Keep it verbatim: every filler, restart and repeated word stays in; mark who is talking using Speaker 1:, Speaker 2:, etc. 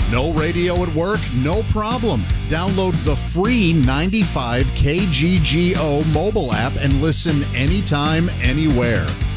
Speaker 1: No radio at work? No problem. Download the free ninety-five K G G O mobile app and listen anytime, anywhere.